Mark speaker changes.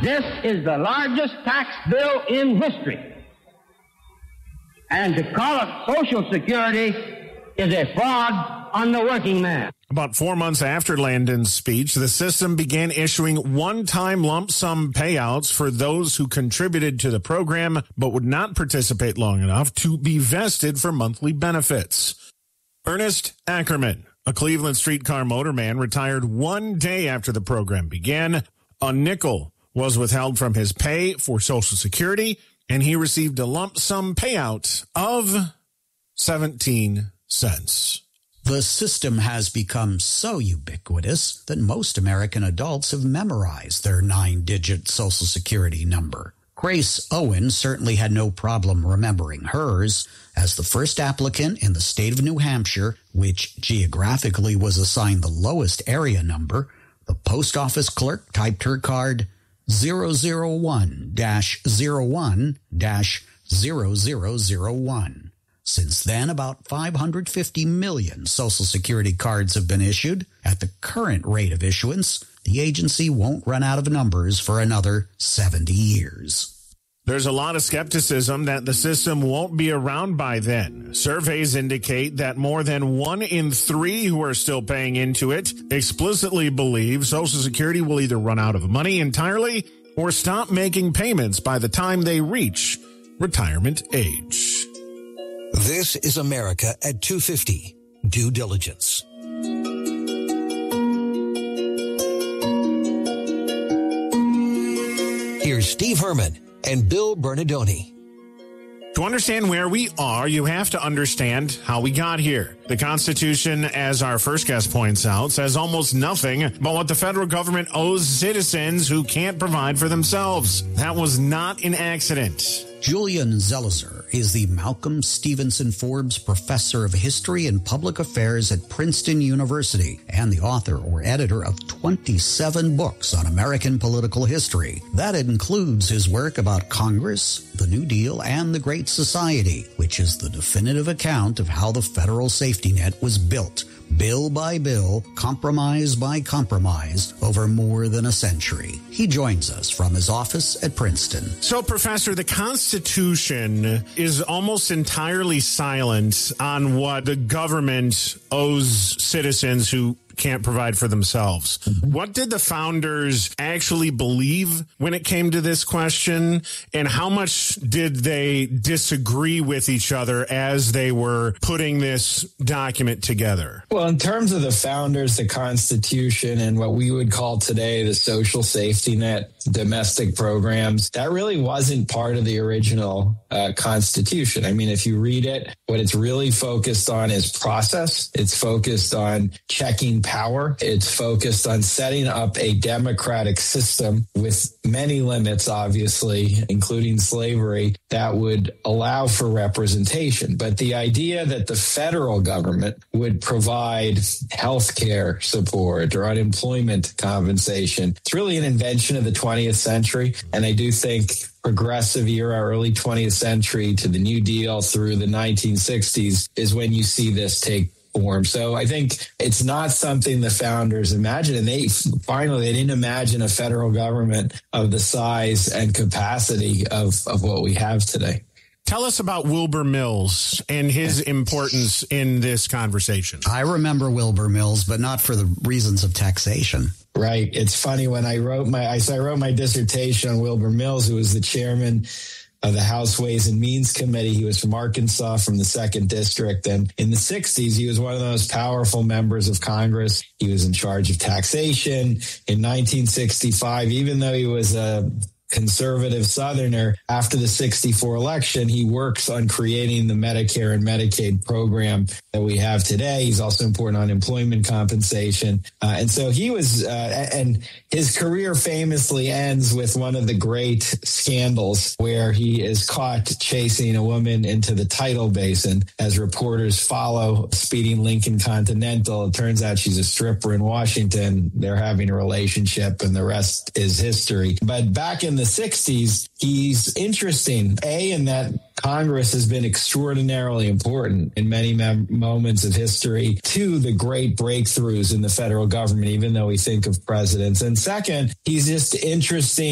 Speaker 1: This is the largest tax bill in history. And to call it Social Security is a fraud on the working man.
Speaker 2: About 4 months after Landon's speech, the system began issuing one-time lump sum payouts for those who contributed to the program but would not participate long enough to be vested for monthly benefits. Ernest Ackerman, a Cleveland streetcar motorman, retired 1 day after the program began. A nickel was withheld from his pay for Social Security, and he received a lump sum payout of 17 cents.
Speaker 3: The system has become so ubiquitous that most American adults have memorized their 9-digit Social Security number. Grace Owen certainly had no problem remembering hers. As the first applicant in the state of New Hampshire, which geographically was assigned the lowest area number, the post office clerk typed her card 001-01-0001. Since then, about 550 million Social Security cards have been issued. At the current rate of issuance, the agency won't run out of numbers for another 70 years.
Speaker 2: There's a lot of skepticism that the system won't be around by then. Surveys indicate that more than 1 in 3 who are still paying into it explicitly believe Social Security will either run out of money entirely or stop making payments by the time they reach retirement age.
Speaker 4: This is America at 250. Due diligence. Here's Steve Herman and Bill Bernardoni.
Speaker 2: To understand where we are, you have to understand how we got here. The Constitution, as our first guest points out, says almost nothing about what the federal government owes citizens who can't provide for themselves. That was not an accident.
Speaker 3: Julian Zelizer is the Malcolm Stevenson Forbes Professor of History and Public Affairs at Princeton University and the author or editor of 27 books on American political history. That includes his work about Congress, the New Deal, and the Great Society, which is the definitive account of how the federal safety net was built, bill by bill, compromise by compromise, over more than a century. He joins us from his office at Princeton.
Speaker 2: So, Professor, the Constitution is almost entirely silent on what the government owes citizens who can't provide for themselves. What did the founders actually believe when it came to this question, and how much did they disagree with each other as they were putting this document together?
Speaker 5: Well, in terms of the founders, the Constitution, and what we would call today the social safety net, domestic programs, that really wasn't part of the original Constitution. I mean, if you read it, what it's really focused on is process. It's focused on checking power. It's focused on setting up a democratic system with many limits, obviously, including slavery, that would allow for representation. But the idea that the federal government would provide health care support or unemployment compensation, it's really an invention of the 20th century. And I do think progressive era, early 20th century to the New Deal through the 1960s is when you see this take form. So I think it's not something the founders imagined. And they didn't imagine a federal government of the size and capacity of what we have today.
Speaker 2: Tell us about Wilbur Mills and his importance in this conversation.
Speaker 3: I remember Wilbur Mills, but not for the reasons of taxation.
Speaker 5: Right. It's funny, when I wrote my dissertation on Wilbur Mills, who was the chairman of the House Ways and Means Committee. He was from Arkansas, from the 2nd District. And in the 60s, he was one of the most powerful members of Congress. He was in charge of taxation. In 1965, even though he was a conservative Southerner, after the 64 election, he works on creating the Medicare and Medicaid program that we have today. He's also important on employment compensation. And so he was, and his career famously ends with one of the great scandals where he is caught chasing a woman into the Tidal Basin as reporters follow speeding Lincoln Continental. It turns out she's a stripper in Washington. They're having a relationship, and the rest is history. But back in the 60s, he's interesting, in that Congress has been extraordinarily important in many moments of history, to the great breakthroughs in the federal government, even though we think of presidents. And second, he's just interesting